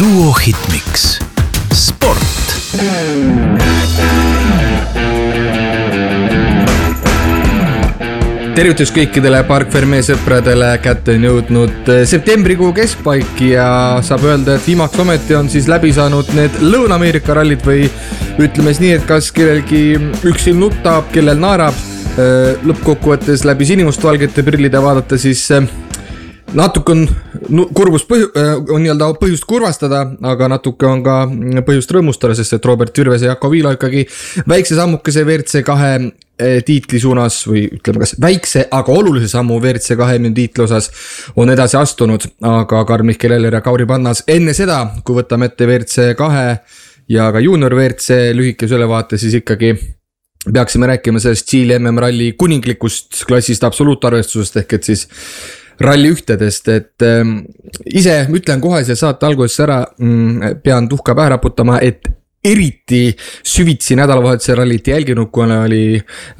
Duo Hitmix Sport. Tervitus kõikidele Park Ferme sõpradele, kätte on jõudnud septembrikuu keskpaik ja saab öelda, et viimaks ometi on siis läbi saanud need Lõuna-Ameerika rallid või ütleme nii, et kas kellelgi üks silm nutab, kellel naerab. Lõppkokkuvõttes läbi sinimustvalgete prillide vaadata siis natuke on põhjust kurvastada, aga natuke on ka põhjust rõõmustada, sest et Robert Virves ja Jaako Viilo ikkagi väikse sammukese WRC2 tiitli suunas või ütleme kas väikse, aga olulise sammu WRC2 tiitli osas on edasi astunud, aga Karl-Mihkel Eller ja Kauri Pannas enne seda, kui võtame ette WRC2 ja ka junior WRC lühikese ülevaate, siis ikkagi peaksime rääkima sellest Tšiili MM-ralli kuninglikust klassist absoluutarvestusest ehk et siis ralli ühtedest, et ise ütlen kohe see saate alguses ära, pean tuhka pähe raputama, et eriti süvitsi nädalavahetuse rallit jälginud, kuna oli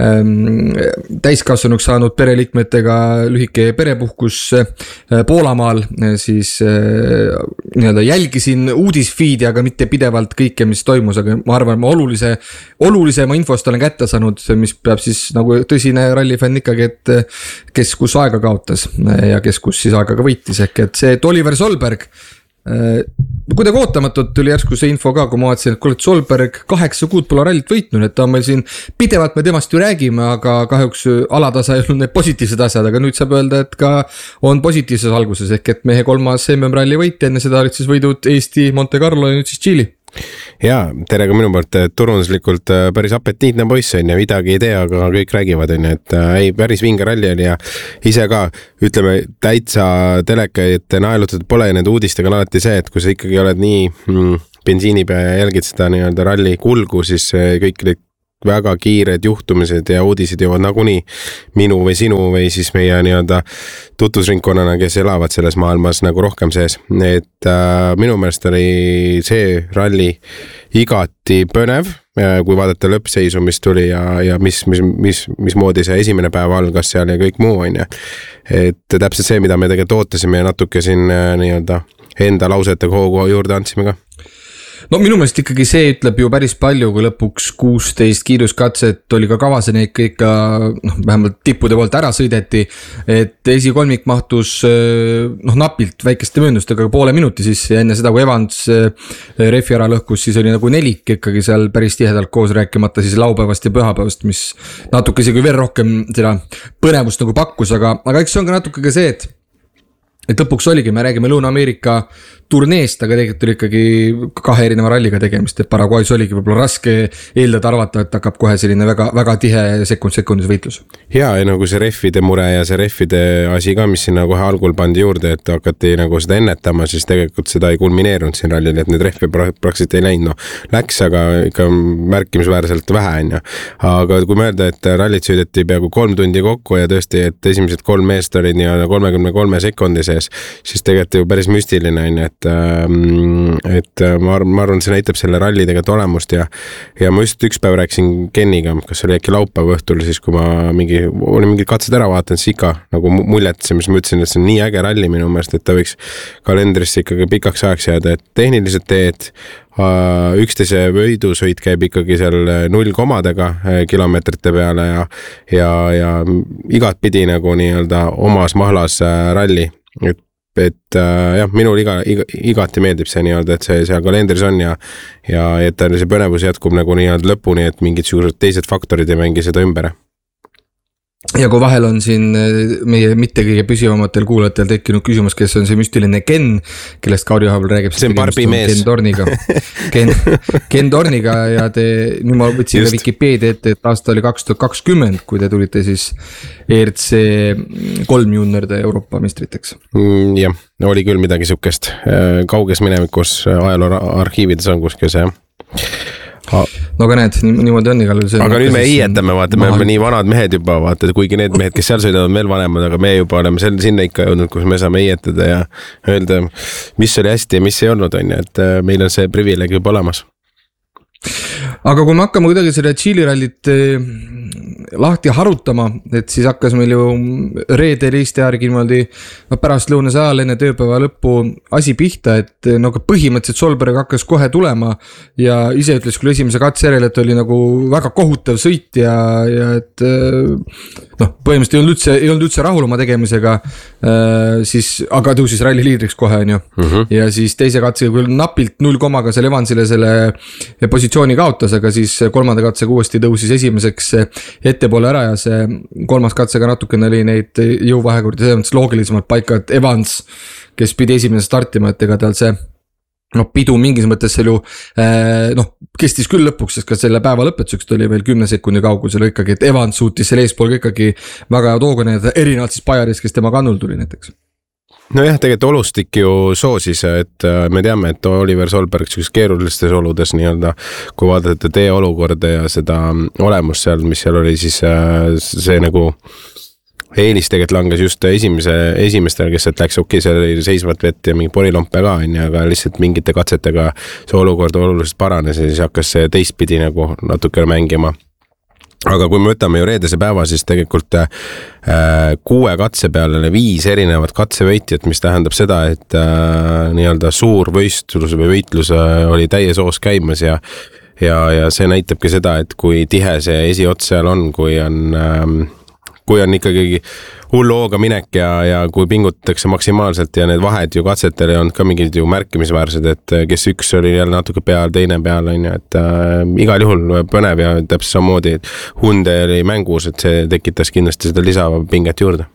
täiskasvanuks saanud pereliikmetega lühike perepuhkus Poolamaal, siis nii-öelda jälgisin uudisfeedi, aga mitte pidevalt kõike, mis toimus, aga ma arvan, ma olulisema infost olen kätte saanud, mis peab siis nagu tõsine rallifänn ikkagi, et kes kus aega kaotas ja kes kus siis aega ka võitis, ehk et see, et Oliver Solberg kuidagi ootamatult tuli järsku see info ka, kui ma vaatasin, et kuule, Solberg 8 kuud pole rallit võitnud, et ta on meil siin pidevalt me temast ju räägime, aga kahjuks alatasa ei olnud need positiivsed asjad, aga nüüd saab öelda, et ka on positiivses alguses, ehk et mehe 3. MM-ralli võit, enne seda olid siis võidud Eesti, Monte Carlo ja nüüd siis Tšiili. Jaa, tere ka minu poolt, turunduslikult päris apetiitne poiss on ja midagi ei tea, aga kõik räägivad on, et ei, päris vinge ralli oli ja ise ka, ütleme, täitsa telekaid naelutatud pole ja need uudistega on alati see, et kui sa ikkagi oled nii bensiini pea ja jälgid seda nii-öelda ralli kulgu, siis kõik need väga kiired juhtumised ja uudised jõuavad nagunii minu või sinu või siis meie nii-öelda tutvusringkonnana, kes elavad selles maailmas nagu rohkem sees. Et minu meelest oli see ralli igati põnev, kui vaadata lõppseisu, mis tuli ja mis moodi see esimene päev algas seal ja kõik muu on ja. Et täpselt see, mida me tegelikult ootasime ja natuke siin nii-öelda enda lausetega hoogu juurde andsime ka. No minu meelest ikkagi see ütleb ju päris palju, kui lõpuks 16 kiiruskatset oli ka kavaseni ikka vähemalt tippude poolt ära sõideti, et esikolmik mahtus napilt väikeste mööndustega poole minuti sisse ja enne seda, kui Evans refi ära lõhkus, siis oli nagu nelik ikkagi seal päris tihedalt koos, rääkimata siis laupäevast ja pühapäevast, mis natuke isegi veel rohkem seda põnevust nagu pakkus, aga eks see on ka natuke ka see, et lõpuks oligi, me räägime Lõuna-Ameerika turneest, aga tegelikult oli ikkagi 2 erineva ralliga tegemist, et Paraguay's oligi võib-olla raske eeldada arvata, et hakkab kohe selline väga, väga tihe sekundis võitlus. Ja nagu see reffide mure ja see reffide asi ka, mis sinna kohe algul pandi juurde, et hakati nagu seda ennetama, siis tegelikult seda ei kulmineerunud siin rallil, et need reffe praktiliselt ei läinud, läks, aga ikka märkimisväärselt vähe on ja. Aga kui mõelda, et rallit sõideti peaaegu 3 tundi kokku ja tõesti, et esimesed 3 meest olid nii 33 sekundi sees, siis tegelikult ju päris müstiline on, et ma arvan, see näitab selle ralli tegelikult olemust ja ma just üks päev rääkisin Kenniga, kas oli äkki laupäeva õhtul, siis kui ma olin mingid katsed ära vaatan, siis ikka nagu muljetasem, mis ma ütlesin, et see on nii äge ralli minu meelest, et ta võiks kalendrisse ikkagi pikaks ajaks jääda, et tehnilised teed, üksteise võidusõit käib ikkagi seal 0 komadega kilomeetrite peale ja igat pidi nagu nii-öelda omas mahlas ralli, et jah, minul igati meeldib see nii-öelda, et see seal kalendris on ja et see põnevus jätkub nagu nii-öelda lõpuni, et mingid suured teised faktorid ei mängi seda ümber. Ja kui vahel on siin meie mitte kõige püsivamatel kuulajatel tekkinud küsimus, kes on see müstiline Ken, kellest Kauri Haabel räägib. See on Barbi mees. Ken Dorniga ja nüüd ma võtsin Wikipedia ette, et aasta oli 2020, kui te tulite siis ERC 3 junioride Euroopa mestriteks. Jah, oli küll midagi sukest. Kauges minevikus ajaloo arhiivides on kuskil see. No aga näed, niimoodi on igal juhul. Aga nüüd me hiietame, vaata, me oleme nii vanad mehed juba, vaata, kuigi need mehed, kes seal sõidavad, on veel vanemad, aga me juba oleme sinna ikka jõudnud, kus me saame hiietada ja öelda, mis oli hästi ja mis ei olnud, on, et meil on see privileeg juba olemas. Aga kui me hakkame kuidagi selle Tšiili rallit lahti harutama, et siis hakkas meil ju reedel Eesti järgi niimoodi pärast lõunase ajal enne tööpäeva lõppu asi pihta, et nagu põhimõtteliselt Solberg hakkas kohe tulema ja ise ütles küll esimese katse järel, et oli nagu väga kohutav sõit ja et põhimõtteliselt ei olnud üldse rahul oma tegemisega, siis aga tõusis ralli liidriks kohe, on ju. Ja siis teise katsega küll napilt 0, seal Evansile selle positsiooni kaotas, aga siis kolmanda katsega uuesti tõusis esimeseks ettepoole ära ja see kolmas katsega natukene oli neid jõuvahekordi selles mõttes loogilisemalt paika, et Evans, kes pidi esimene startima, et ega tal see pidu mingis mõttes seal ju kestis küll lõpuks, sest ka selle päeva lõpetuseks oli veel 10 sekundi kaugusel ikkagi, et Evans suutis selle eespool ikkagi väga tooga näidata, erinevalt siis Bajaris, kes tema kannul tuli näiteks. Nojah, tegelikult olustik ju soosis, et me teame, et Oliver Solberg keerulistes oludes nii-öelda, kui vaadata tee olukorda ja seda olemust seal, mis seal oli, siis see nagu eelis tegelikult langes just esimestel, kes sealt läks, seal oli seisvat vett ja mingi porilompe ka, aga lihtsalt mingite katsetega see olukord oluliselt paranes ja siis hakkas see teistpidi nagu natukene mängima. Aga kui me võtame ju reedese päeva, siis tegelikult 6 katse peale 5 erinevat katsevõitjat, mis tähendab seda, et nii-öelda suur võistlus või võitlus oli täies hoos käimas ja see näitabki seda, et kui tihe see esiots seal on, kui on ikkagi hullu hooga minek ja kui pingutatakse maksimaalselt ja need vahed ju katsetel ei olnud ka mingid ju märkimisväärsed, et kes üks oli jälle natuke peal, teine peal, et igal juhul põnev ja täpselt samamoodi Hyundai oli mängus, et see tekitas kindlasti seda lisapinget juurde.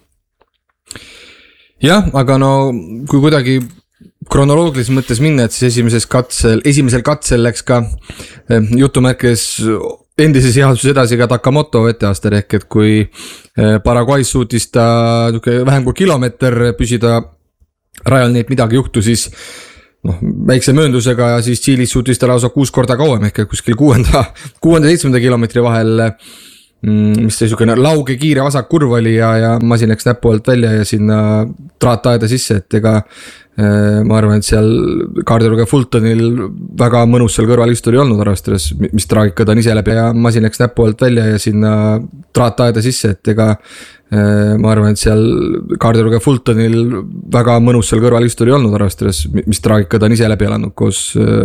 Jah, aga kui kuidagi kronoloogilises mõttes minna, et siis esimesel katsel läks ka jutumärkes endises seaduses edasi ka Takamoto etteaster ehk et kui Paraguay's suutis ta vähem kui kilomeeter püsida rajal, nii et midagi juhtu, siis väikse mööndusega ja siis Tšiilis suutis ta lausa 6 korda kauem ehk kuskil 6-7 kilomeetri vahel, mis see niisugune lauge kiire vasak kurv oli ja masin läks näpu alt välja ja sinna traataeda sisse, et ega ma arvan, et seal kaardilugeja Fultonil väga mõnus seal kõrval just oli olnud arvestades, mis traagika ta on ise läbi ja masin läks näpu alt välja ja sinna traataeda sisse, et ega ma arvan, et seal kaardilugeja Fultonil väga mõnus seal kõrval just oli olnud arvestades, mis traagika ta on ise läbi elanud koos